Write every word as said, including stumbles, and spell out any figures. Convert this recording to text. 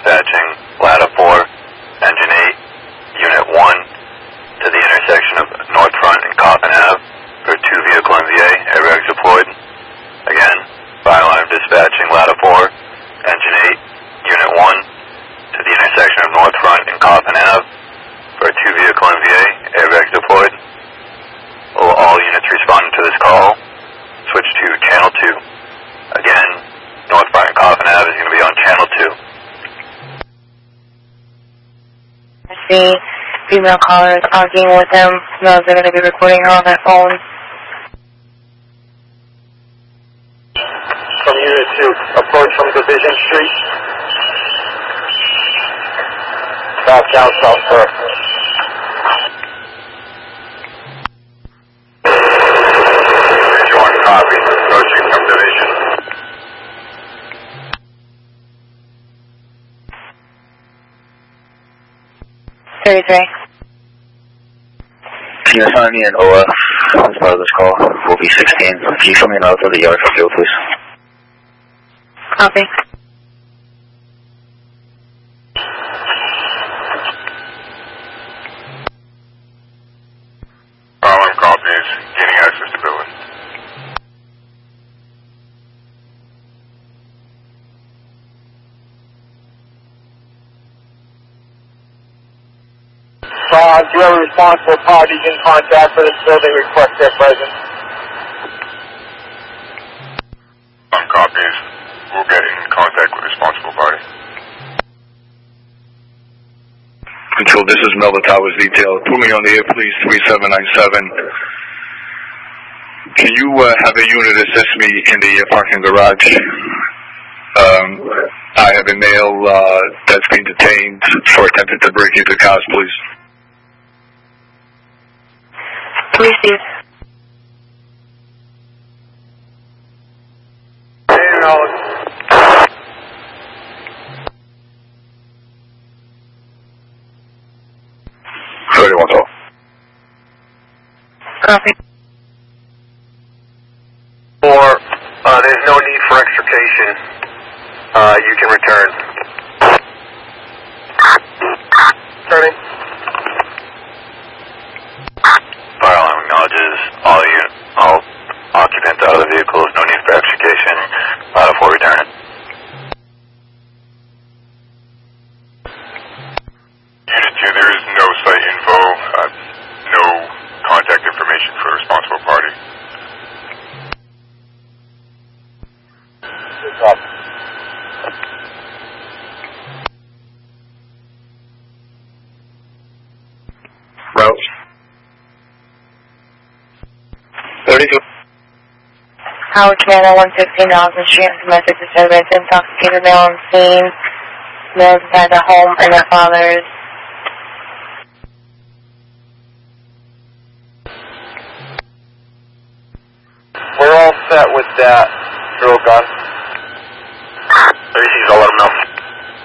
dispatching Ladder four, Engine eight, Unit one, to the intersection of North Front and Coffin Ave for two vehicle M V A, airbags deployed. Again, fire alarm dispatching Ladder four, Engine eight, Unit one, to the intersection of North Front and Coffin Ave for two vehicle M V A, airbags deployed. Will all units responding to this call switch to Channel two. Again, North Front and Coffin Ave is going to be on Channel two. I see female callers arguing with them. Smells they're going to be recording her on their phone. From Unit two, approach from Division Street. Southbound, south first. Jordan, copy. Approaching from Division. thirty-three. Can you assign me an O F as part of this call? Will be sixteen. Can you show me an out of the yard for fuel, please? Copy. Alarm copies. Gaining access to building. Uh, do you have a responsible parties in contact for this building request their presence? Alarm copies. We'll get in contact with responsible party. Control, this is Melville Towers Detail. Put me on the air, please, three seven nine seven. Can you uh, have a unit assist me in the uh, parking garage? Um, I have a male uh, that's been detained for attempting to break into cars, please. Please, Steve. thirty-one twelve. Copy. Or, uh, there's no need for extrication. Uh, you can return. Turning. Fire alarm acknowledges all unit, all occupants out of the vehicles. No need for extrication. Ladder four returning. Unit two, there is no site info, uh, no contact information for responsible party. Up. Route. thirty-two. Howard Commander one fifteen Dawson Street. Domestic disturbance. Intoxicated male on scene. Males inside the home and their fathers. We're all set with that drill gun.